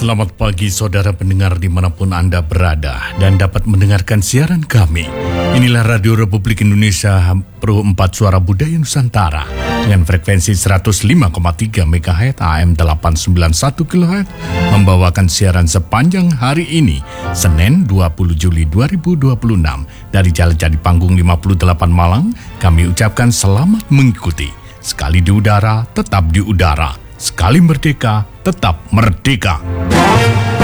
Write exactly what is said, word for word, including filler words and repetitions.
Selamat pagi saudara pendengar dimanapun Anda berada dan dapat mendengarkan siaran kami. Inilah Radio Republik Indonesia Pro empat Suara Budaya Nusantara dengan frekuensi seratus lima koma tiga megahertz A M delapan sembilan satu kilohertz membawakan siaran sepanjang hari ini, Senin dua puluh Juli dua ribu dua puluh enam dari Jalan Jadi Panggung lima puluh delapan Malang. Kami ucapkan selamat mengikuti. Sekali di udara, tetap di udara. Sekali merdeka, tetap merdeka.